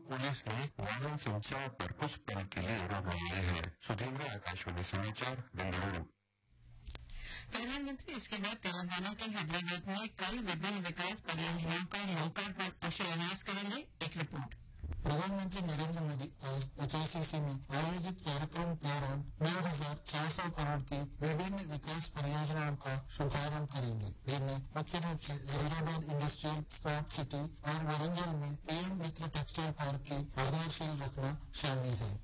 Police ने वाहन संचार पर कुछ पल के लिए रोक लगाई है। सुधींद्र, आकाशवाणी समाचार, बेंगलुरु। प्रधानमंत्री इसके बाद तेलंगाना के हैदराबाद में कई विभिन्न विकास परियोजनाओं का लोकार्पण और शिलान्यास करेंगे। एक रिपोर्ट। प्रधानमंत्री नरेंद्र मोदी आज एचआईसीसी में आयोजित कार्यक्रम के दौरान 9,400 करोड़ की विभिन्न विकास परियोजनाओं का शुभारंभ करेंगे, जिनमें मुख्य रूप से जहीराबाद इंडस्ट्रियल स्मार्ट सिटी और वरंगल में पीएम मित्र टेक्सटाइल पार्क की आधारशिला रखना शामिल है।